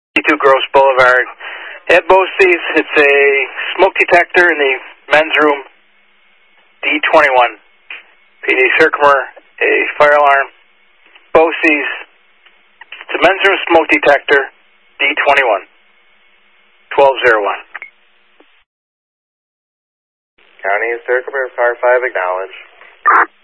52 Gross Boulevard. At BOCES, it's a smoke detector in the men's room, D21. PD Circumer, a fire alarm. BOCES, it's a men's room smoke detector, D21. 1201. County Circumer, Car 5, acknowledge.